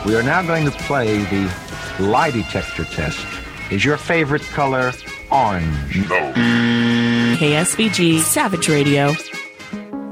We are now going to play the lie detector test. Is your favorite color orange? No. KSBG Savage Radio.